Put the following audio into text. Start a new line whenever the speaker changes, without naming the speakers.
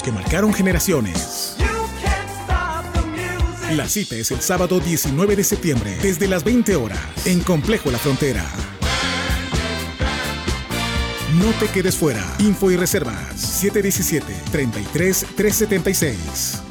que marcaron generaciones. La cita es el sábado 19 de septiembre, desde las 20 horas, en Complejo La Frontera. No te quedes fuera. Info y reservas 717-33-376.